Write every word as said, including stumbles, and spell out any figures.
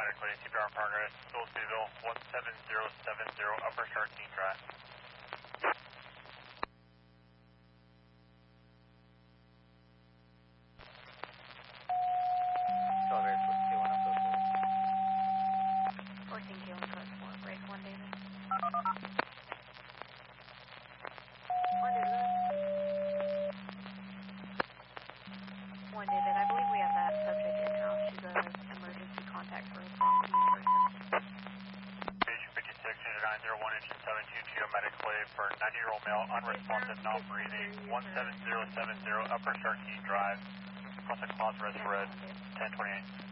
medically. C P R in progress. Philipsville, one seven zero seven zero, Upper Sharkey Drive. fourteen K one code four, break one, David. One, David. One, David, I believe we have that subject in-house. She's an emergency contact for a possible person. Patient fifty-six, unit nine zero one, engine seven two two, medically for ninety-year-old male, unresponsive, not breathing, one seven zero seven zero, Upper Sharkey Drive, across the Claus Res Red, ten twenty-eight.